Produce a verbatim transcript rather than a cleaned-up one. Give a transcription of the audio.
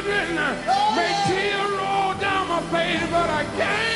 children. May tears roll down my face, but I can't